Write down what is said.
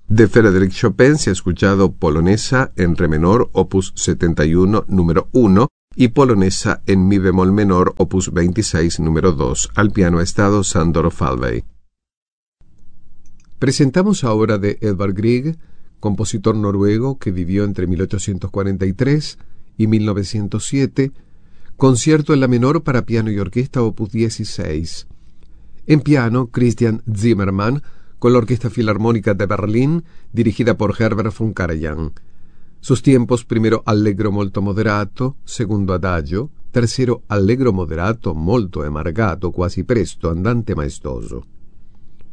De Frédéric Chopin se ha escuchado Polonesa en re menor, opus 71, número 1, y Polonesa en mi bemol menor, opus 26, número 2. Al piano ha estado Sándor Falvey. Presentamos ahora de Edvard Grieg, compositor noruego que vivió entre 1843 y 1907, concierto en la menor para piano y orquesta, opus 16. En piano, Christian Zimmermann, con la Orquesta Filarmónica de Berlín, dirigida por Herbert von Karajan. Sus tiempos: primero allegro molto moderato, segundo adagio, tercero allegro moderato molto emargato, quasi presto, andante maestoso.